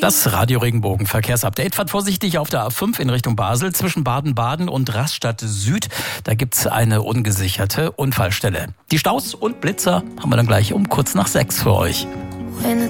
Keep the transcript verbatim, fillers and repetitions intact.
Das Radio Regenbogen Verkehrsupdate. Fahrt vorsichtig auf der A fünf in Richtung Basel zwischen Baden-Baden und Rastatt Süd. Da gibt's eine ungesicherte Unfallstelle. Die Staus und Blitzer haben wir dann gleich um kurz nach sechs für euch. When